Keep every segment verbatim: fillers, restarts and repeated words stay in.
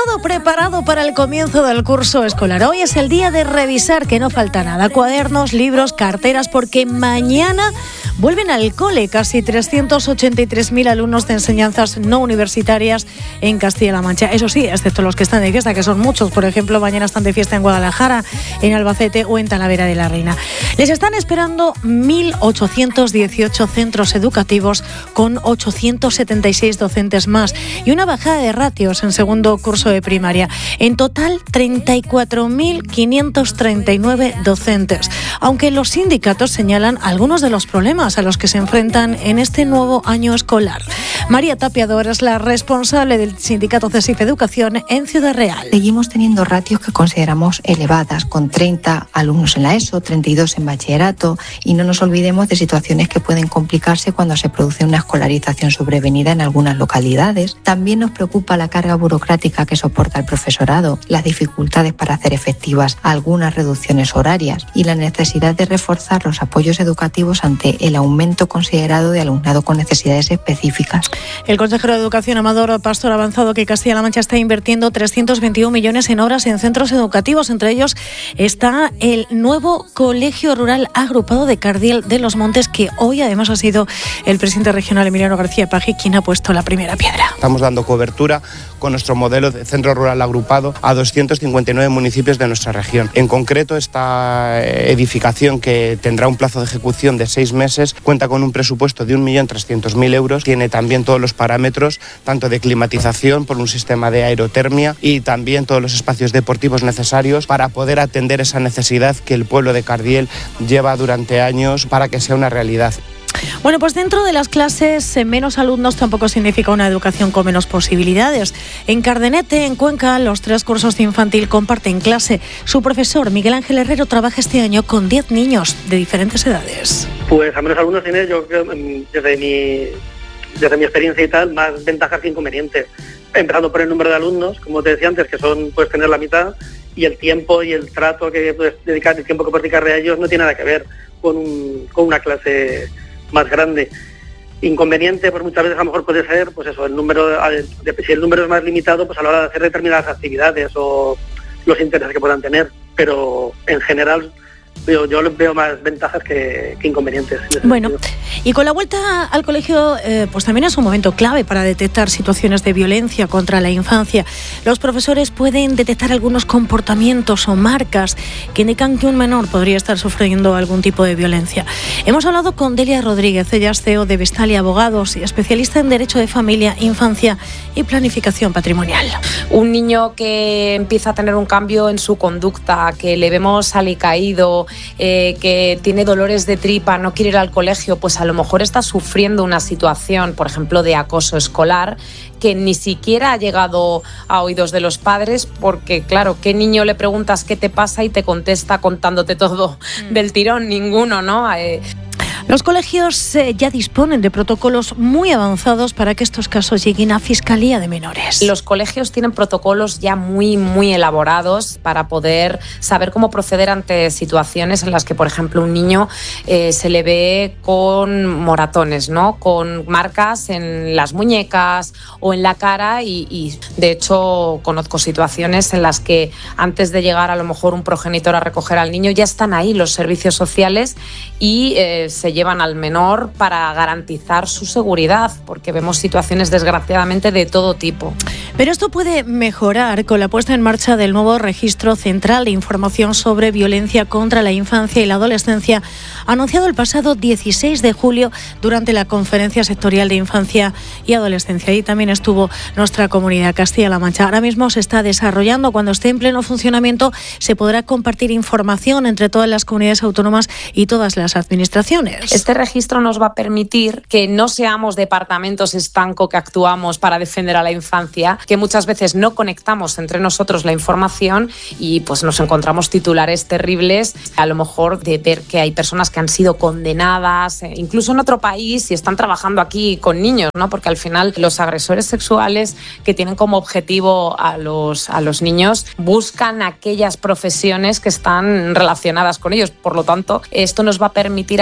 Todo preparado para el comienzo del curso escolar. Hoy es el día de revisar, que no falta nada. Cuadernos, libros, carteras, porque mañana vuelven al cole casi trescientos ochenta y tres mil alumnos de enseñanzas no universitarias en Castilla-La Mancha. Eso sí, excepto los que están de fiesta, que son muchos. Por ejemplo, mañana están de fiesta en Guadalajara, en Albacete o en Talavera de la Reina. Les están esperando mil ochocientos dieciocho centros educativos con ochocientos setenta y seis docentes más y una bajada de ratios en segundo curso de primaria. En total, treinta y cuatro mil quinientos treinta y nueve docentes. Aunque los sindicatos señalan algunos de los problemas a los que se enfrentan en este nuevo año escolar. María Tapiador es la responsable del sindicato CESIF Educación en Ciudad Real. Seguimos teniendo ratios que consideramos elevadas, con treinta alumnos en la ESO, treinta y dos en bachillerato, y no nos olvidemos de situaciones que pueden complicarse cuando se produce una escolarización sobrevenida en algunas localidades. También nos preocupa la carga burocrática que soporta el profesorado, las dificultades para hacer efectivas algunas reducciones horarias y la necesidad de reforzar los apoyos educativos ante el aumento considerado de alumnado con necesidades específicas. El consejero de Educación, Amador Pastor, ha avanzado que Castilla-La Mancha está invirtiendo trescientos veintiún millones en obras en centros educativos. Entre ellos está el nuevo Colegio Rural Agrupado de Cardiel de los Montes, que hoy además ha sido el presidente regional Emiliano García Paje quien ha puesto la primera piedra. Estamos dando cobertura con nuestro modelo de centro rural agrupado a doscientos cincuenta y nueve municipios de nuestra región. En concreto, esta edificación, que tendrá un plazo de ejecución de seis meses, cuenta con un presupuesto de un millón trescientos mil euros. Tiene también todos los parámetros, tanto de climatización por un sistema de aerotermia y también todos los espacios deportivos necesarios para poder atender esa necesidad que el pueblo de Cardiel lleva durante años para que sea una realidad. Bueno, pues dentro de las clases, menos alumnos tampoco significa una educación con menos posibilidades. En Cardenete, en Cuenca, los tres cursos de infantil comparten clase. Su profesor, Miguel Ángel Herrero, trabaja este año con diez niños de diferentes edades. Pues a menos alumnos tiene, yo creo, desde mi, desde mi experiencia y tal, más ventajas que inconvenientes. Empezando por el número de alumnos, como te decía antes, que son, puedes tener la mitad, y el tiempo y el trato que puedes dedicar, el tiempo que puedes dedicarle a ellos no tiene nada que ver con, un, con una clase más grande. Inconveniente, pues muchas veces a lo mejor puede ser, pues eso, el número, de, si el número es más limitado, pues a la hora de hacer determinadas actividades o los intereses que puedan tener, pero en general yo, yo veo más ventajas que, que inconvenientes. Bueno, sentido. Y con la vuelta al colegio, eh, pues también es un momento clave para detectar situaciones de violencia contra la infancia. Los profesores pueden detectar algunos comportamientos o marcas que indican que un menor podría estar sufriendo algún tipo de violencia. Hemos hablado con Delia Rodríguez, ella es C E O de Vestalia Abogados y especialista en Derecho de Familia, Infancia y Planificación Patrimonial. Un niño que empieza a tener un cambio en su conducta, que le vemos alicaído, eh, que tiene dolores de tripa, no quiere ir al colegio, pues a lo mejor está sufriendo una situación, por ejemplo, de acoso escolar, que ni siquiera ha llegado a oídos de los padres, porque claro, ¿qué niño le preguntas qué te pasa y te contesta contándote todo mm. del tirón? Ninguno, ¿no? Eh, Los colegios eh, ya disponen de protocolos muy avanzados para que estos casos lleguen a Fiscalía de Menores. Los colegios tienen protocolos ya muy, muy elaborados para poder saber cómo proceder ante situaciones en las que, por ejemplo, un niño eh, se le ve con moratones, ¿no? Con marcas en las muñecas o en la cara y, y, de hecho, conozco situaciones en las que antes de llegar a lo mejor un progenitor a recoger al niño ya están ahí los servicios sociales y eh, se llevan al menor para garantizar su seguridad, porque vemos situaciones desgraciadamente de todo tipo. Pero esto puede mejorar con la puesta en marcha del nuevo Registro Central de Información sobre Violencia contra la Infancia y la Adolescencia, anunciado el pasado dieciséis de julio durante la Conferencia Sectorial de Infancia y Adolescencia. Ahí también estuvo nuestra comunidad Castilla-La Mancha. Ahora mismo se está desarrollando. Cuando esté en pleno funcionamiento se podrá compartir información entre todas las comunidades autónomas y todas las administraciones. Este registro nos va a permitir que no seamos departamentos estanco que actuamos para defender a la infancia, que muchas veces no conectamos entre nosotros la información y pues nos encontramos titulares terribles, a lo mejor de ver que hay personas que han sido condenadas, incluso en otro país, y están trabajando aquí con niños, ¿no? Porque al final los agresores sexuales que tienen como objetivo a los, a los niños buscan aquellas profesiones que están relacionadas con ellos. Por lo tanto, esto nos va a permitir afinar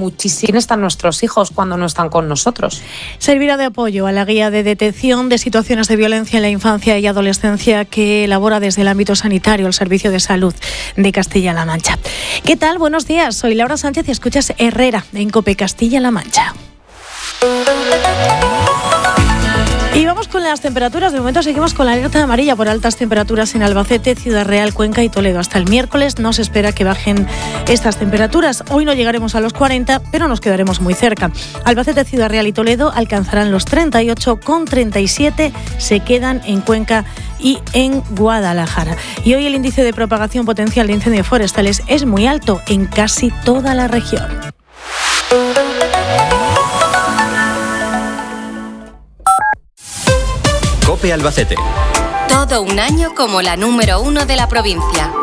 muchísimo. ¿Quién están nuestros hijos cuando no están con nosotros? Servirá de apoyo a la guía de detección de situaciones de violencia en la infancia y adolescencia que elabora desde el ámbito sanitario el Servicio de Salud de Castilla-La Mancha. ¿Qué tal? Buenos días, soy Laura Sánchez y escuchas Herrera en COPE Castilla-La Mancha. Y vamos con las temperaturas. De momento seguimos con la alerta amarilla por altas temperaturas en Albacete, Ciudad Real, Cuenca y Toledo. Hasta el miércoles no se espera que bajen estas temperaturas. Hoy no llegaremos a los cuarenta, pero nos quedaremos muy cerca. Albacete, Ciudad Real y Toledo alcanzarán los treinta y ocho, con treinta y siete se quedan en Cuenca y en Guadalajara. Y hoy el índice de propagación potencial de incendios forestales es muy alto en casi toda la región. COPE Albacete. Todo un año como la número uno de la provincia.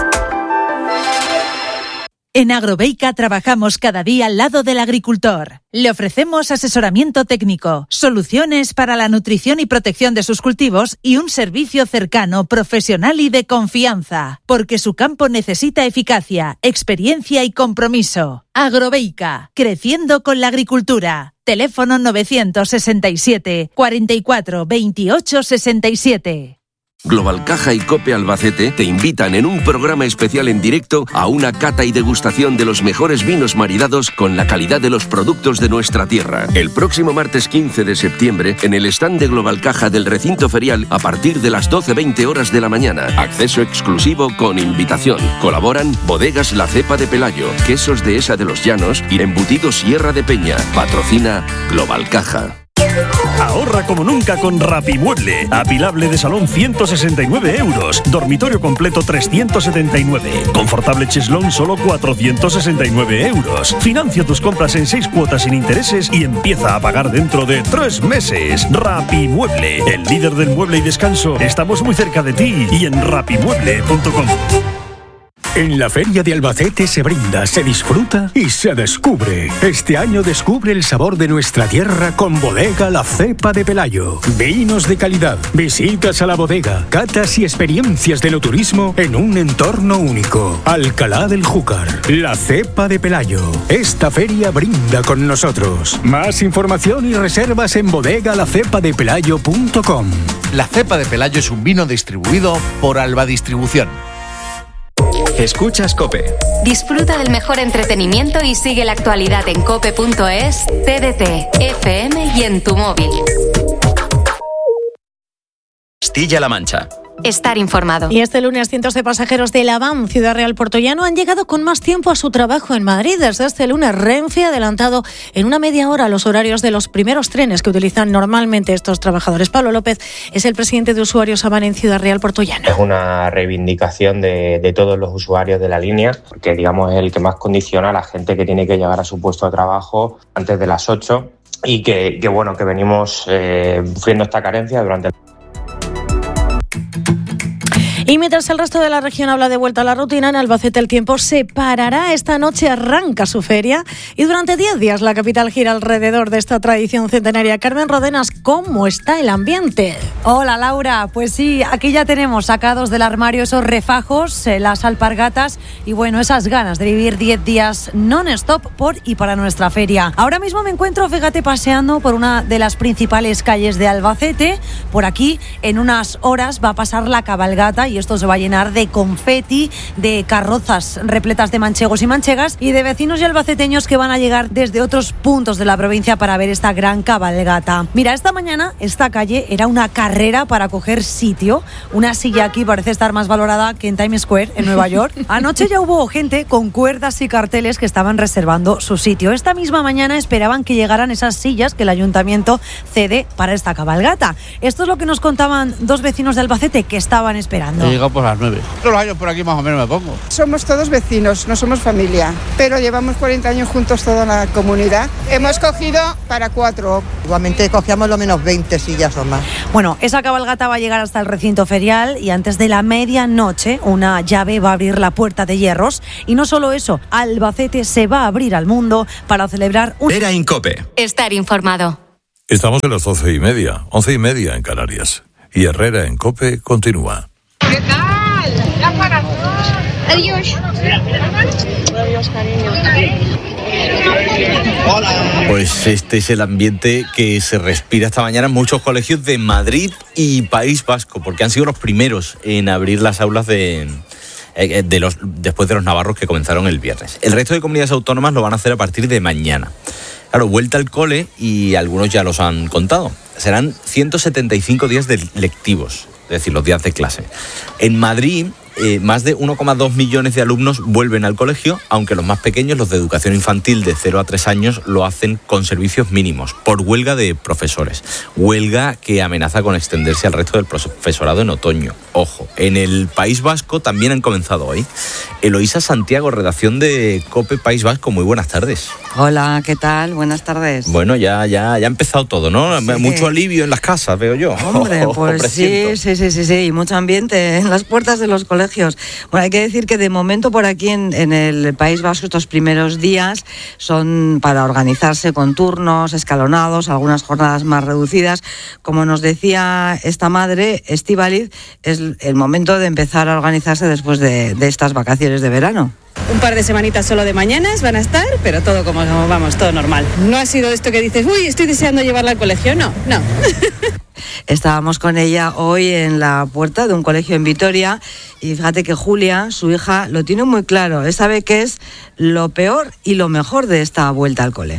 En Agrobeica trabajamos cada día al lado del agricultor. Le ofrecemos asesoramiento técnico, soluciones para la nutrición y protección de sus cultivos y un servicio cercano, profesional y de confianza. Porque su campo necesita eficacia, experiencia y compromiso. Agrobeica, creciendo con la agricultura. Teléfono novecientos sesenta y siete, cuarenta y cuatro, veintiocho sesenta y siete. Global Caja y COPE Albacete te invitan en un programa especial en directo a una cata y degustación de los mejores vinos maridados con la calidad de los productos de nuestra tierra. El próximo martes quince de septiembre en el stand de Global Caja del recinto ferial a partir de las doce veinte horas de la mañana. Acceso exclusivo con invitación. Colaboran Bodegas La Cepa de Pelayo, Quesos de Esa de los Llanos y Embutidos Sierra de Peña. Patrocina Global Caja. Ahorra como nunca con Rapimueble. Apilable de salón ciento sesenta y nueve euros. Dormitorio completo trescientos setenta y nueve. Confortable cheslón solo cuatrocientos sesenta y nueve euros. Financia tus compras en seis cuotas sin intereses y empieza a pagar dentro de tres meses. Rapimueble, el líder del mueble y descanso. Estamos muy cerca de ti y en rapimueble punto com. En la Feria de Albacete se brinda, se disfruta y se descubre. Este año descubre el sabor de nuestra tierra con Bodega La Cepa de Pelayo. Vinos de calidad, visitas a la bodega, catas y experiencias de enoturismo en un entorno único. Alcalá del Júcar, La Cepa de Pelayo. Esta feria brinda con nosotros. Más información y reservas en bodega la cepa de pelayo punto com. La Cepa de Pelayo es un vino distribuido por Alba Distribución. Escuchas COPE. Disfruta del mejor entretenimiento y sigue la actualidad en cope punto es, T D T, F M y en tu móvil. Castilla-La Mancha. Estar informado. Y este lunes cientos de pasajeros de la van Ciudad Real Puerto Llano han llegado con más tiempo a su trabajo en Madrid. Desde este lunes Renfe ha adelantado en una media hora los horarios de los primeros trenes que utilizan normalmente estos trabajadores. Pablo López es el presidente de usuarios AVAN en Ciudad Real Puerto Llano. Es una reivindicación de, de todos los usuarios de la línea, porque digamos es el que más condiciona a la gente que tiene que llegar a su puesto de trabajo antes de las ocho y que, que bueno, que venimos eh, sufriendo esta carencia durante el... Y mientras el resto de la región habla de vuelta a la rutina, en Albacete el tiempo se parará. Esta noche arranca su feria y durante diez días la capital gira alrededor de esta tradición centenaria. Carmen Rodenas, ¿cómo está el ambiente? Hola Laura, pues sí, aquí ya tenemos sacados del armario esos refajos, eh, las alpargatas y bueno, esas ganas de vivir diez días non-stop por y para nuestra feria. Ahora mismo me encuentro, fíjate, paseando por una de las principales calles de Albacete. Por aquí en unas horas va a pasar la cabalgata y esto se va a llenar de confeti, de carrozas repletas de manchegos y manchegas y de vecinos y albaceteños que van a llegar desde otros puntos de la provincia para ver esta gran cabalgata. Mira, esta mañana esta calle era una carrera para coger sitio. Una silla aquí parece estar más valorada que en Times Square, en Nueva York. Anoche ya hubo gente con cuerdas y carteles que estaban reservando su sitio. Esta misma mañana esperaban que llegaran esas sillas que el ayuntamiento cede para esta cabalgata. Esto es lo que nos contaban dos vecinos de Albacete que estaban esperando. He llegado por las nueve. Todos los años por aquí más o menos me pongo. Somos todos vecinos, no somos familia, pero llevamos cuarenta años juntos toda la comunidad. Hemos cogido para cuatro. Igualmente cogíamos lo menos veinte sillas o más. Bueno, esa cabalgata va a llegar hasta el recinto ferial y antes de la medianoche una llave va a abrir la puerta de hierros. Y no solo eso, Albacete se va a abrir al mundo para celebrar un... Era en COPE. Estar informado. Estamos en las doce y media, once y media en Canarias. Y Herrera en COPE continúa. ¿Qué tal? Ya para todos. Adiós. Adiós, cariño. Pues este es el ambiente que se respira esta mañana en muchos colegios de Madrid y País Vasco, porque han sido los primeros en abrir las aulas de, de los, después de los navarros que comenzaron el viernes. El resto de comunidades autónomas lo van a hacer a partir de mañana. Claro, vuelta al cole y algunos ya los han contado. Serán ciento setenta y cinco días de lectivos, es decir, los días de clase. En Madrid, eh, más de uno coma dos millones de alumnos vuelven al colegio, aunque los más pequeños, los de educación infantil de cero a tres años, lo hacen con servicios mínimos, por huelga de profesores. Huelga que amenaza con extenderse al resto del profesorado en otoño. Ojo, en el País Vasco también han comenzado hoy. Eloísa Santiago, redacción de COPE País Vasco, muy buenas tardes. Hola, ¿qué tal? Buenas tardes. Bueno, ya, ya, ya ha empezado todo, ¿no? Sí. Mucho alivio en las casas, veo yo. Hombre, pues sí, sí, sí, sí, sí, y mucho ambiente en las puertas de los colegios. Bueno, hay que decir que de momento por aquí en, en el País Vasco estos primeros días son para organizarse con turnos escalonados, algunas jornadas más reducidas. Como nos decía esta madre, Estíbaliz, es el momento de empezar a organizarse después de, de estas vacaciones de verano. Un par de semanitas solo de mañanas van a estar, pero todo como vamos, todo normal. No ha sido esto que dices, uy, estoy deseando llevarla al colegio, no, no. Estábamos con ella hoy en la puerta de un colegio en Vitoria y fíjate que Julia, su hija, lo tiene muy claro. Él sabe qué es lo peor y lo mejor de esta vuelta al cole.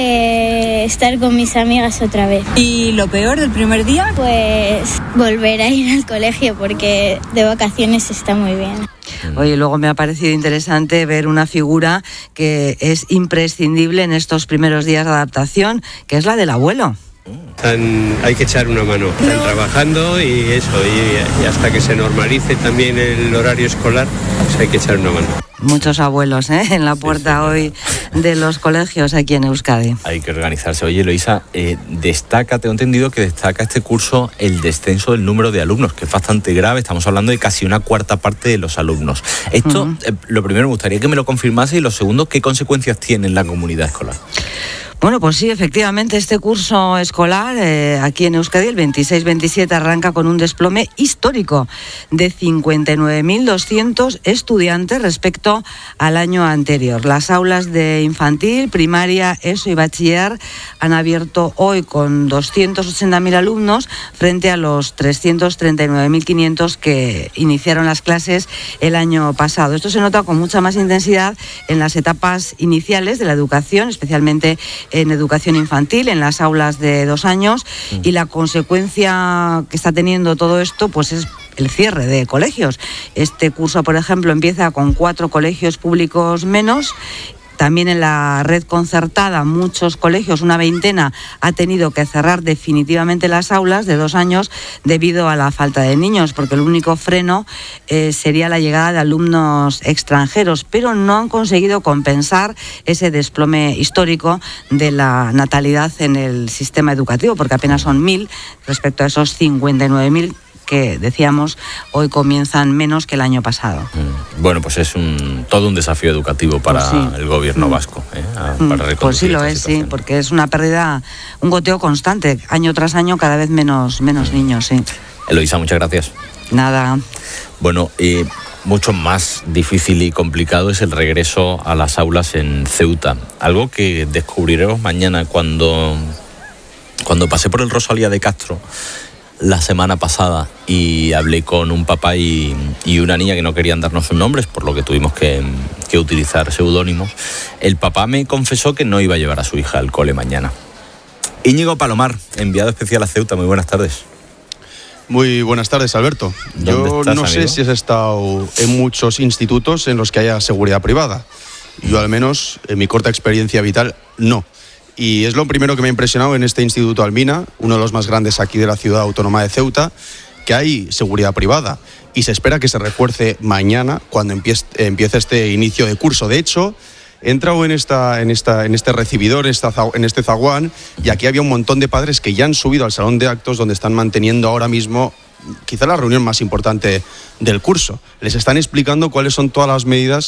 Eh, estar con mis amigas otra vez. ¿Y lo peor del primer día? Pues volver a ir al colegio porque de vacaciones está muy bien. Oye, luego me ha parecido interesante ver una figura que es imprescindible en estos primeros días de adaptación, que es la del abuelo. Están, hay que echar una mano, están trabajando y eso, y, y hasta que se normalice también el horario escolar, pues hay que echar una mano. Muchos abuelos ¿eh? en la puerta sí, sí, hoy de los colegios aquí en Euskadi. Hay que organizarse. Oye, Eloísa, eh, destaca, tengo entendido que destaca este curso el descenso del número de alumnos, que es bastante grave. Estamos hablando de casi una cuarta parte de los alumnos. Esto, uh-huh. eh, lo primero, me gustaría que me lo confirmase, y lo segundo, ¿qué consecuencias tiene en la comunidad escolar? Bueno, pues sí, efectivamente, este curso escolar eh, aquí en Euskadi, el veintiséis veintisiete, arranca con un desplome histórico de cincuenta y nueve mil doscientos estudiantes respecto al año anterior. Las aulas de infantil, primaria, ESO y bachiller han abierto hoy con doscientos ochenta mil alumnos frente a los trescientos treinta y nueve mil quinientos que iniciaron las clases el año pasado. Esto se nota con mucha más intensidad en las etapas iniciales de la educación, especialmente en educación infantil, en las aulas de dos años, y la consecuencia que está teniendo todo esto pues es el cierre de colegios. Este curso, por ejemplo, empieza con cuatro colegios públicos menos. También en la red concertada, muchos colegios, una veintena, ha tenido que cerrar definitivamente las aulas de dos años debido a la falta de niños, porque el único freno eh, sería la llegada de alumnos extranjeros, pero no han conseguido compensar ese desplome histórico de la natalidad en el sistema educativo, porque apenas son mil respecto a esos cincuenta y nueve mil que decíamos hoy comienzan menos que el año pasado. Bueno, pues es un todo un desafío educativo para pues sí. el gobierno vasco. ¿eh? Para pues sí lo es, situación. Sí, porque es una pérdida, un goteo constante, año tras año cada vez menos, menos niños, sí. Eloísa, muchas gracias. Nada. Bueno, eh, mucho más difícil y complicado es el regreso a las aulas en Ceuta, algo que descubriremos mañana cuando, cuando pasé por el Rosalía de Castro la semana pasada y hablé con un papá y, y una niña que no querían darnos sus nombres, por lo que tuvimos que, que utilizar seudónimos. El papá me confesó que no iba a llevar a su hija al cole mañana. Íñigo Palomar, enviado especial a Ceuta, muy buenas tardes. Muy buenas tardes, Alberto. Yo estás, no amigo? sé si has estado en muchos institutos en los que haya seguridad privada. Yo al menos, en mi corta experiencia vital, no. Y es lo primero que me ha impresionado en este Instituto Almina, uno de los más grandes aquí de la ciudad autónoma de Ceuta, que hay seguridad privada y se espera que se refuerce mañana cuando empiece, empiece este inicio de curso. De hecho, he entrado en, esta, en, esta, en este recibidor, esta, en este zaguán, y aquí había un montón de padres que ya han subido al salón de actos donde están manteniendo ahora mismo quizá la reunión más importante del curso. Les están explicando cuáles son todas las medidas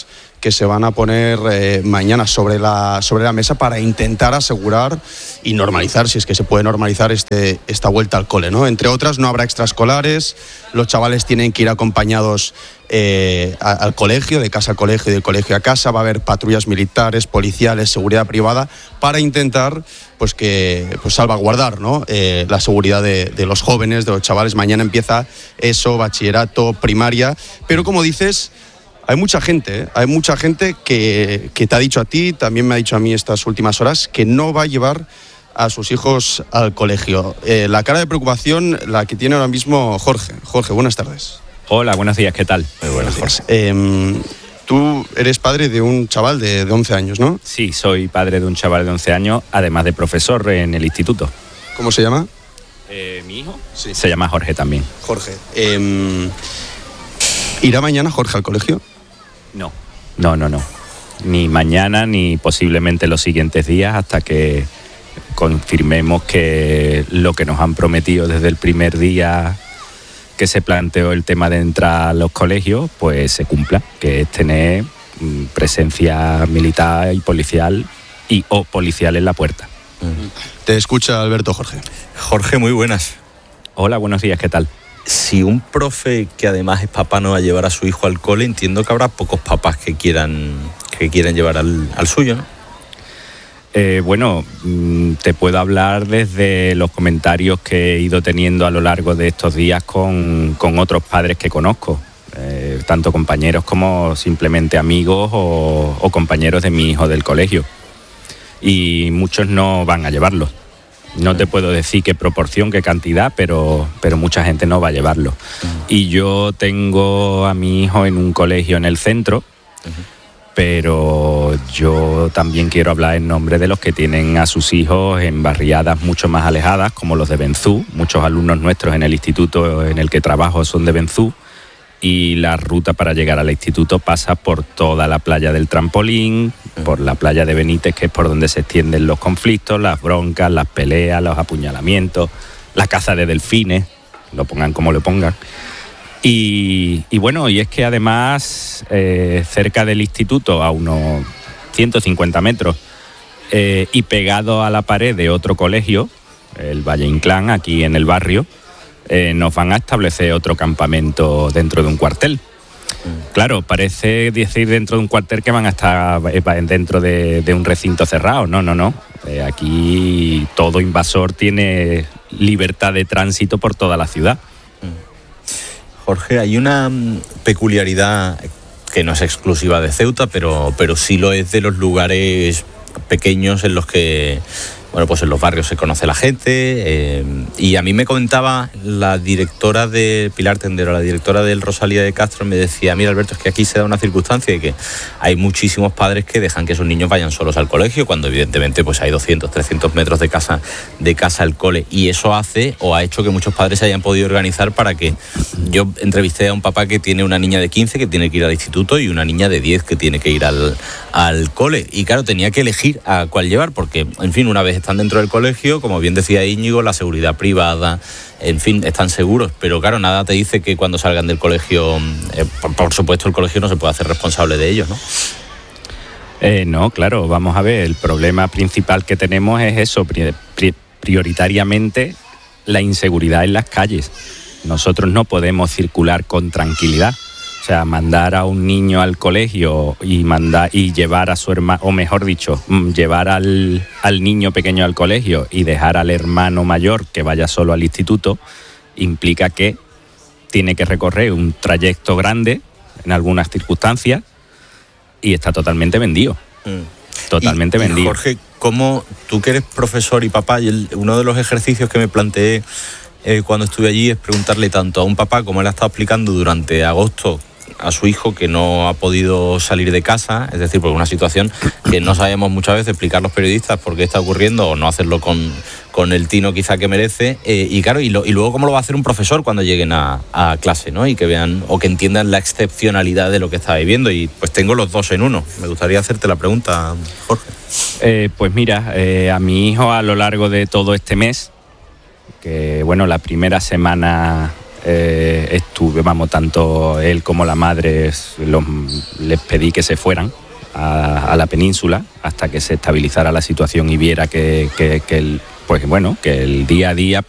que se van a poner eh, mañana sobre la, sobre la mesa para intentar asegurar y normalizar, si es que se puede normalizar este, esta vuelta al cole, ¿no? Entre otras, no habrá extraescolares, los chavales tienen que ir acompañados eh, a, al colegio, de casa al colegio y de colegio a casa, va a haber patrullas militares, policiales, seguridad privada, para intentar pues que pues salvaguardar, ¿no? eh, la seguridad de, de los jóvenes, de los chavales. Mañana empieza eso, bachillerato, primaria, pero como dices, hay mucha gente, ¿eh? hay mucha gente que, que te ha dicho a ti, también me ha dicho a mí estas últimas horas, que no va a llevar a sus hijos al colegio. Eh, la cara de preocupación la que tiene ahora mismo Jorge. Jorge, buenas tardes. Hola, buenos días, ¿qué tal? Muy buenos días. Eh, tú eres padre de un chaval de, de once años, ¿no? Sí, soy padre de un chaval de once años, además de profesor en el instituto. ¿Cómo se llama? Eh, ¿Mi hijo? Sí. Se llama Jorge también. Jorge. Eh, ¿Irá mañana Jorge al colegio? No, no, no, no. Ni mañana ni posiblemente los siguientes días hasta que confirmemos que lo que nos han prometido desde el primer día que se planteó el tema de entrar a los colegios, pues se cumpla, que es tener presencia militar y policial y o policial en la puerta. Te escucha Alberto. Jorge. Jorge, muy buenas. Hola, buenos días, ¿qué tal? Si un profe que además es papá no va a llevar a su hijo al cole, entiendo que habrá pocos papás que quieran, que quieran llevar al, al suyo, ¿no? Eh, bueno, te puedo hablar desde los comentarios que he ido teniendo a lo largo de estos días con, con otros padres que conozco, eh, tanto compañeros como simplemente amigos o, o compañeros de mi hijo del colegio. Y muchos no van a llevarlo. No te puedo decir qué proporción, qué cantidad, pero, pero mucha gente no va a llevarlo. Y yo tengo a mi hijo en un colegio en el centro, pero yo también quiero hablar en nombre de los que tienen a sus hijos en barriadas mucho más alejadas, como los de Benzú. Muchos alumnos nuestros en el instituto en el que trabajo son de Benzú, y la ruta para llegar al instituto pasa por toda la playa del Trampolín, por la playa de Benítez, que es por donde se extienden los conflictos, las broncas, las peleas, los apuñalamientos, la caza de delfines, lo pongan como lo pongan. Y, y bueno, y es que además eh, cerca del instituto, a unos ciento cincuenta metros, eh, y pegado a la pared de otro colegio, el Valle Inclán, aquí en el barrio, eh, nos van a establecer otro campamento dentro de un cuartel. Claro, parece decir dentro de un cuartel que van a estar dentro de, de un recinto cerrado. No, no, no. Eh, aquí todo invasor tiene libertad de tránsito por toda la ciudad. Jorge, hay una peculiaridad que no es exclusiva de Ceuta, pero, pero sí lo es de los lugares pequeños en los que, bueno, pues en los barrios se conoce la gente. Eh, y a mí me comentaba la directora de Pilar Tendero, la directora del Rosalía de Castro, me decía: mira, Alberto, es que aquí se da una circunstancia de que hay muchísimos padres que dejan que sus niños vayan solos al colegio, cuando evidentemente pues hay doscientos, trescientos metros de casa, de casa al cole. Y eso hace o ha hecho que muchos padres se hayan podido organizar para que... Yo entrevisté a un papá que tiene una niña de quince que tiene que ir al instituto y una niña de diez que tiene que ir al, al cole. Y claro, tenía que elegir a cuál llevar, porque, en fin, una vez están dentro del colegio, como bien decía Íñigo, la seguridad privada, en fin, están seguros, pero claro, nada te dice que cuando salgan del colegio, eh, por, por supuesto el colegio no se puede hacer responsable de ellos, ¿no? Eh, no, claro, vamos a ver, el problema principal que tenemos es eso, pri- pri- prioritariamente la inseguridad en las calles. Nosotros no podemos circular con tranquilidad. O sea, mandar a un niño al colegio y mandar y llevar a su hermano, o mejor dicho, llevar al, al niño pequeño al colegio y dejar al hermano mayor que vaya solo al instituto, implica que tiene que recorrer un trayecto grande en algunas circunstancias y está totalmente vendido. Mm. Totalmente y, vendido. Y Jorge, ¿cómo tú que eres profesor y papá, y el, uno de los ejercicios que me planteé eh, cuando estuve allí es preguntarle tanto a un papá como él ha estado explicando durante agosto a su hijo que no ha podido salir de casa, es decir, por una situación que no sabemos muchas veces explicar los periodistas por qué está ocurriendo o no hacerlo con, con el tino quizá que merece, eh, y claro, y, lo, y luego cómo lo va a hacer un profesor cuando lleguen a, a clase, ¿no? Y que vean o que entiendan la excepcionalidad de lo que está viviendo. Y pues tengo los dos en uno. Me gustaría hacerte la pregunta, Jorge. Eh, pues mira, eh, a mi hijo a lo largo de todo este mes, que bueno, la primera semana eh, estuve, vamos, tanto él como la madre los, les pedí que se fueran a, a la península hasta que se estabilizara la situación y viera que, que, que el, pues bueno, que el día a día